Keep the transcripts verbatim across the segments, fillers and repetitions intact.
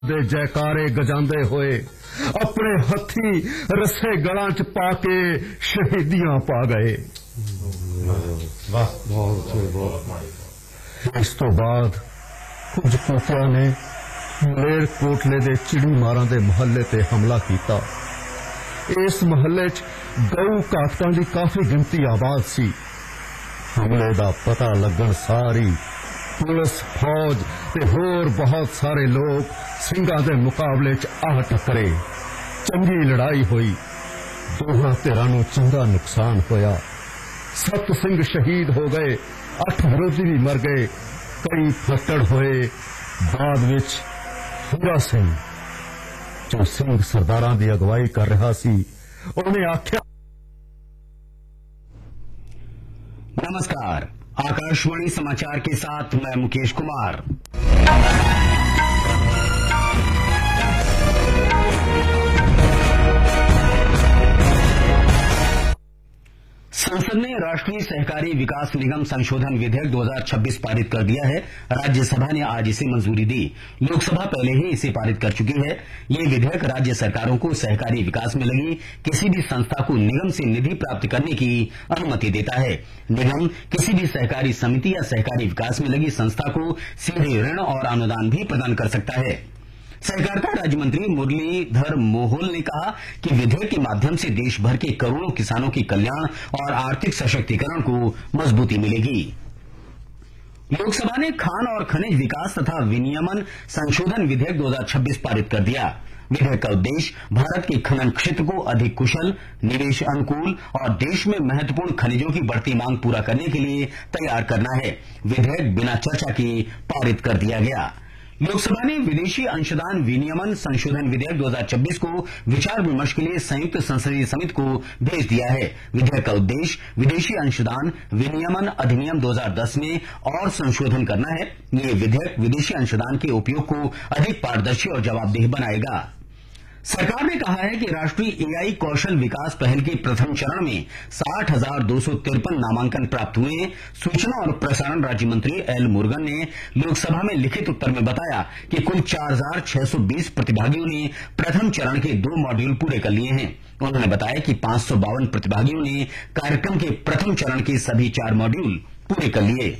दे जयकारे गजांदे होए अपने हथी रस्से गलां च पा के शहीदियां पा गए। इस तो बाद कुछ कुफिया ने मलेर कोटले दे चिड़ी मारां दे महल्ले ते हमला कीता। इस महल्ले च गऊ घातकां दी काफी गिनती आबाद सी। हमले दा पता लगन सारी पुलिस फौज ते होर बहुत सारे लोग सिंघां दे मुकाबले च आ टकरे। चंगी लड़ाई हुई, दोहां धिरां नूं चंगा नुकसान होया। सत सिंह शहीद हो गए, अठ विरोधी भी मर गए, कई फट्टड़ होए। बाद विच हीरा सिंह जो सिंह सरदारां दी अगवाई कर रहा सी, उन्हें आख्या। नमस्कार, आकाशवाणी समाचार के साथ मैं मुकेश कुमार। संसद ने राष्ट्रीय सहकारी विकास निगम संशोधन विधेयक दो हज़ार छब्बीस पारित कर दिया है। राज्यसभा ने आज इसे मंजूरी दी। लोकसभा पहले ही इसे पारित कर चुकी है। ये विधेयक राज्य सरकारों को सहकारी विकास में लगी किसी भी संस्था को निगम से निधि प्राप्त करने की अनुमति देता है। निगम किसी भी सहकारी समिति या सहकारी विकास में लगी संस्था को सीधे ऋण और अनुदान भी प्रदान कर सकता है। सहकारिता राज्य मंत्री मुरलीधर मोहोल ने कहा कि विधेयक के माध्यम से देश भर के करोड़ों किसानों के कल्याण और आर्थिक सशक्तिकरण को मजबूती मिलेगी। लोकसभा ने खान और खनिज विकास तथा विनियमन संशोधन विधेयक दो हज़ार छब्बीस पारित कर दिया। विधेयक का उद्देश्य भारत के खनन क्षेत्र को अधिक कुशल, निवेश अनुकूल और देश में महत्वपूर्ण खनिजों की बढ़ती मांग पूरा करने के लिए तैयार करना है। विधेयक बिना चर्चा के पारित कर दिया गया। लोकसभा ने विदेशी अंशदान विनियमन संशोधन विधेयक दो हज़ार छब्बीस को विचार विमर्श के लिए संयुक्त संसदीय समिति को भेज दिया है। विधेयक का उद्देश्य विदेशी अंशदान विनियमन अधिनियम दो हज़ार दस में और संशोधन करना है। ये विधेयक विदेशी अंशदान के उपयोग को अधिक पारदर्शी और जवाबदेह बनाएगा। सरकार ने कहा है कि राष्ट्रीय एआई कौशल विकास पहल के प्रथम चरण में साठ हजार दो सौ तिरपन नामांकन प्राप्त हुए हैं। सूचना और प्रसारण राज्य मंत्री एल मुरुगन ने लोकसभा में लिखित उत्तर में बताया कि कुल चार हजार छह सौ बीस प्रतिभागियों ने प्रथम चरण के दो मॉड्यूल पूरे कर लिए हैं। उन्होंने बताया कि पांच सौ बावन प्रतिभागियों ने कार्यक्रम के प्रथम चरण के सभी चार मॉड्यूल पूरे कर लिए।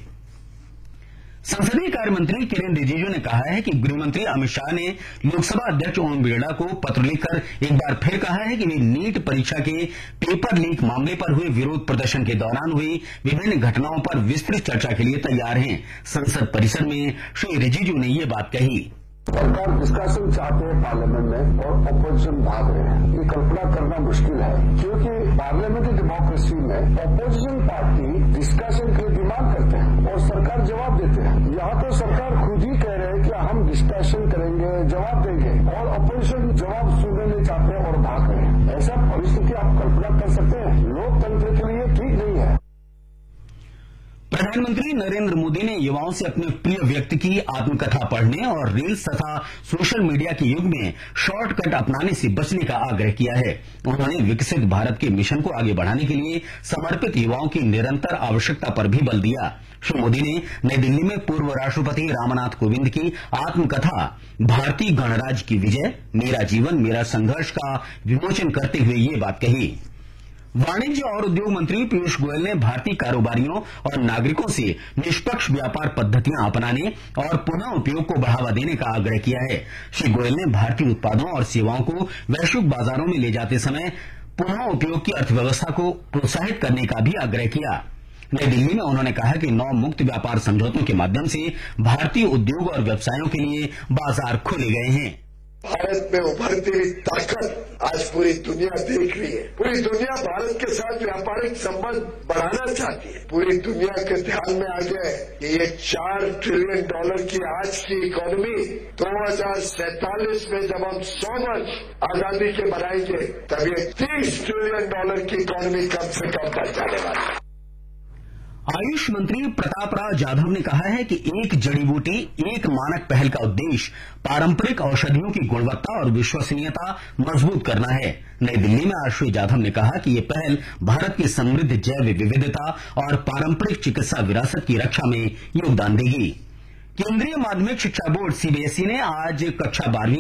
संसदीय कार्य मंत्री किरेन रिजिजू ने कहा है कि गृहमंत्री अमित शाह ने लोकसभा अध्यक्ष ओम बिरला को पत्र लिखकर एक बार फिर कहा है कि वे नीट परीक्षा के पेपर लीक मामले पर हुए विरोध प्रदर्शन के दौरान हुई विभिन्न घटनाओं पर विस्तृत चर्चा के लिए तैयार हैं। संसद परिसर में श्री रिजिजू ने ये बात कही। सरकार डिस्कशन चाहते हैं पार्लियामेंट में और अपोजिशन भाग रहे हैं। ये कल्पना करना मुश्किल है क्योंकि पार्लियामेंट्री डेमोक्रेसी में अपोजिशन पार्टी डिस्कशन के लिए डिमांड करते हैं और सरकार जवाब देते हैं। यहाँ तो सरकार खुद ही कह रहे हैं कि हम डिस्कशन करेंगे, जवाब देंगे और अपोजिशन जवाब सुनने नहीं चाहते और भाग रहे हैं। ऐसा परिस्थिति आप कल्पना कर सकते हैं, लोकतंत्र के लिए ठीक नहीं है। प्रधानमंत्री नरेंद्र मोदी ने युवाओं से अपने प्रिय व्यक्ति की आत्मकथा पढ़ने और रील्स तथा सोशल मीडिया के युग में शॉर्टकट अपनाने से बचने का आग्रह किया है। उन्होंने विकसित भारत के मिशन को आगे बढ़ाने के लिए समर्पित युवाओं की निरंतर आवश्यकता पर भी बल दिया। श्री मोदी ने नई दिल्ली में पूर्व राष्ट्रपति रामनाथ कोविंद की आत्मकथा भारतीय गणराज्य की विजय, मेरा जीवन मेरा संघर्ष का विमोचन करते हुए ये बात कही। वाणिज्य और उद्योग मंत्री पीयूष गोयल ने भारतीय कारोबारियों और नागरिकों से निष्पक्ष व्यापार पद्धतियां अपनाने और पुनः उपयोग को बढ़ावा देने का आग्रह किया है। श्री गोयल ने भारतीय उत्पादों और सेवाओं को वैश्विक बाजारों में ले जाते समय पुनः उपयोग की अर्थव्यवस्था को प्रोत्साहित करने का भी आग्रह किया। नई दिल्ली में उन्होंने कहा कि नौ मुक्त व्यापार समझौतों के माध्यम से भारतीय उद्योग और व्यवसायों के लिए बाजार खोले गए हैं। भारत में उभरती हुई ताकत आज पूरी दुनिया देख रही है। पूरी दुनिया भारत के साथ व्यापारिक संबंध बढ़ाना चाहती है। पूरी दुनिया के ध्यान में आ गया है कि ये चार ट्रिलियन डॉलर की आज की इकोनॉमी दो हजार सैंतालीस में जब हम सौ वर्ष आजादी के बनाएंगे तब ये तीस ट्रिलियन डॉलर की इकोनॉमी कम से कम बन जाने वाली है। आयुष मंत्री प्रताप राव जाधव ने कहा है कि एक जड़ी बूटी एक मानक पहल का उद्देश्य पारंपरिक औषधियों की गुणवत्ता और विश्वसनीयता मजबूत करना है। नई दिल्ली में आज श्री जाधव ने कहा कि ये पहल भारत की समृद्ध जैव विविधता और पारंपरिक चिकित्सा विरासत की रक्षा में योगदान देगी। केंद्रीय माध्यमिक शिक्षा बोर्ड सीबीएसई ने आज कक्षा बारहवीं